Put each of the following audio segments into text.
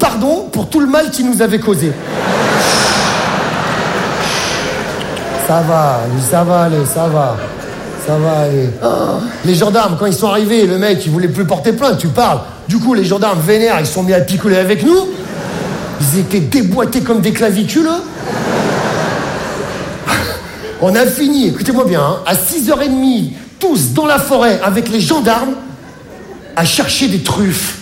pardon pour tout le mal qu'il nous avait causé. Ça va, allez. Oh. Les gendarmes, quand ils sont arrivés, le mec, il voulait plus porter plainte, tu parles. Du coup, les gendarmes vénères, ils se sont mis à picoler avec nous. Ils étaient déboîtés comme des clavicules. On a fini, écoutez-moi bien, hein, à 6h30, tous dans la forêt, avec les gendarmes, à chercher des truffes.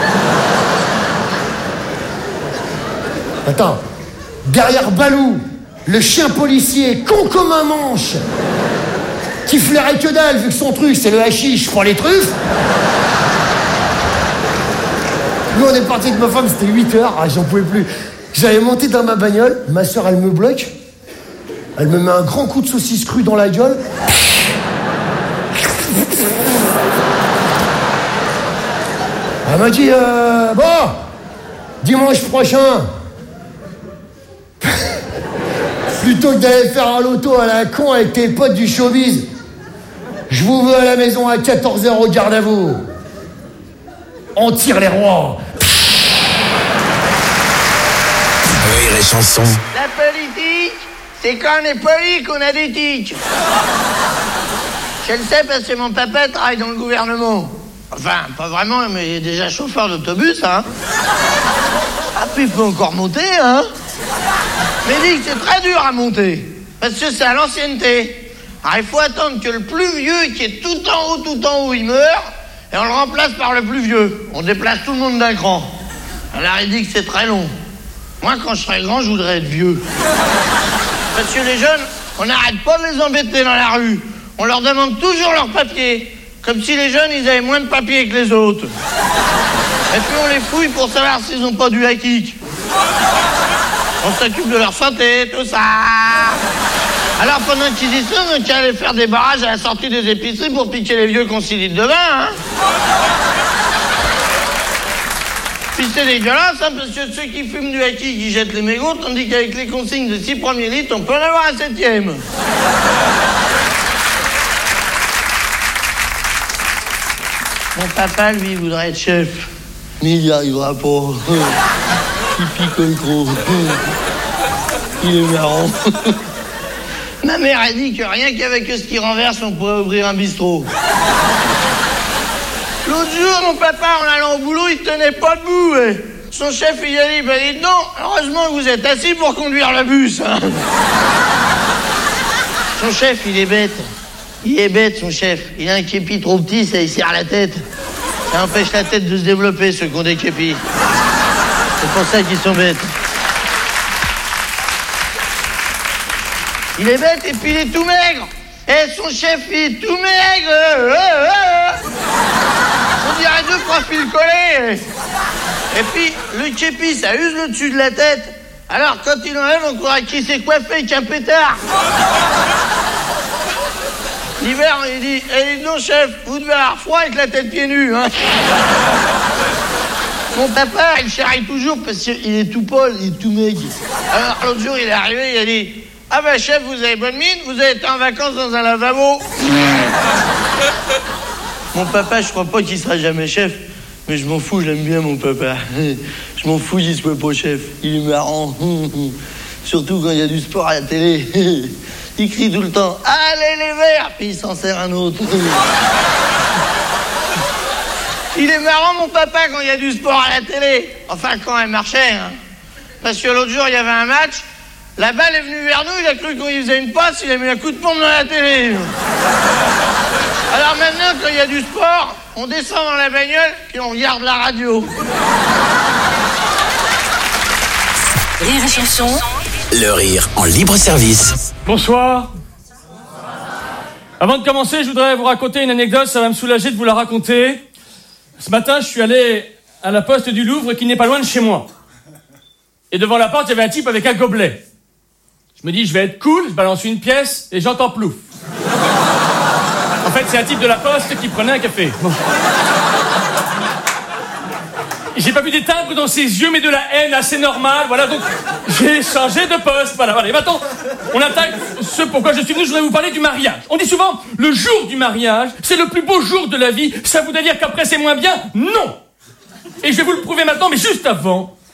Attends, derrière Balou, le chien policier, con comme un manche, qui flairait que dalle, vu que son truc, c'est le hashish pour les truffes. Nous, on est parti avec ma femme, c'était 8h, j'en pouvais plus. J'avais monté dans ma bagnole, ma soeur, elle me bloque, elle me met un grand coup de saucisse crue dans la gueule. Elle m'a dit, bon, dimanche prochain, plutôt que d'aller faire un loto à la con avec tes potes du showbiz, je vous veux à la maison à 14h au garde à vous. On tire les rois. Rire et chanson. La politique, c'est quand on est poli qu'on a des tics. Je le sais parce que mon papa travaille dans le gouvernement. Enfin, pas vraiment, mais il est déjà chauffeur d'autobus, hein. Ah, puis il peut encore monter, hein. Mais dit que c'est très dur à monter, parce que c'est à l'ancienneté. Alors il faut attendre que le plus vieux, qui est tout en haut, il meure, et on le remplace par le plus vieux. On déplace tout le monde d'un cran. Alors il dit que c'est très long. Moi, quand je serai grand, je voudrais être vieux. Parce que les jeunes, on n'arrête pas de les embêter dans la rue. On leur demande toujours leurs papiers. Comme si les jeunes, ils avaient moins de papiers que les autres. Et puis on les fouille pour savoir s'ils n'ont pas du high-kick. On s'occupe de leur santé, tout ça. Alors pendant qu'ils y sont, on tient à aller faire des barrages à la sortie des épiceries pour piquer les vieux qu'on 6 litres de vin, hein. Puis c'est dégueulasse, hein, parce que ceux qui fument du high-kick, ils jettent les mégots, tandis qu'avec les consignes de 6 premiers litres, on peut en avoir un 7e. Mon papa, lui, voudrait être chef. Mais il n'y arrivera pas. Il picole trop. Il est marrant. Ma mère a dit que rien qu'avec ce qu'il renverse, on pourrait ouvrir un bistrot. L'autre jour, mon papa, en allant au boulot, il tenait pas debout. Ouais. Son chef, il a dit, ben dites non, heureusement que vous êtes assis pour conduire le bus. Hein. Son chef, il est bête. Il est bête, son chef. Il a un képi trop petit, ça lui serre la tête. Ça empêche la tête de se développer, ceux qui ont des képis. C'est pour ça qu'ils sont bêtes. Il est bête et puis il est tout maigre. Et son chef, il est tout maigre. On dirait 2 profils collés. Et puis, le képi, ça use le dessus de la tête. Alors, quand il enlève, on croirait qu'il s'est coiffé avec un pétard. L'hiver, il dit, non, chef, vous devez avoir froid avec la tête pieds nus, hein. Mon papa, il charrie toujours parce qu'il est tout pâle, il est tout maigre. Alors, l'autre jour, il est arrivé, il a dit, ah ben, chef, vous avez bonne mine, vous avez été en vacances dans un lavabo. Mon papa, je crois pas qu'il sera jamais chef, mais je m'en fous, je l'aime bien, mon papa. Je m'en fous qu'il soit pas chef, il est marrant. Surtout quand il y a du sport à la télé. Il crie tout le temps, allez les verts, puis il s'en sert un autre. Il est marrant, mon papa, quand il y a du sport à la télé. Enfin, quand elle marchait, hein. Parce que l'autre jour, il y avait un match, la balle est venue vers nous, il a cru qu'on y faisait une passe, il a mis un coup de pompe dans la télé. Alors maintenant, quand il y a du sport, on descend dans la bagnole, puis on regarde la radio. Rire et chanson. Le rire en libre service. Bonsoir. Avant de commencer, je voudrais vous raconter une anecdote, ça va me soulager de vous la raconter. Ce matin, je suis allé à la poste du Louvre qui n'est pas loin de chez moi. Et devant la porte, il y avait un type avec un gobelet. Je me dis, je vais être cool, je balance une pièce et j'entends plouf. En fait, c'est un type de la poste qui prenait un café. Bon. J'ai pas vu des timbres dans ses yeux, mais de la haine assez normale. Voilà, donc j'ai changé de poste. Voilà. Et maintenant, on attaque ce pourquoi je suis venu. Je voudrais vous parler du mariage. On dit souvent, le jour du mariage, c'est le plus beau jour de la vie. Ça voudrait dire qu'après, c'est moins bien? Non. Et je vais vous le prouver maintenant, mais juste avant,